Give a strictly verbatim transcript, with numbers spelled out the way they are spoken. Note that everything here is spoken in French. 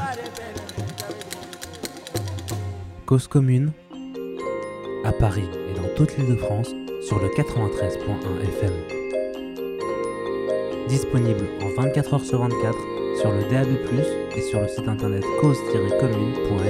Cause commune, à Paris et dans toute l'Île-de-France, sur le quatre-vingt-treize point un F M. Disponible en vingt-quatre heures sur vingt-quatre sur le D A B plus, et sur le site internet cause tiret commune point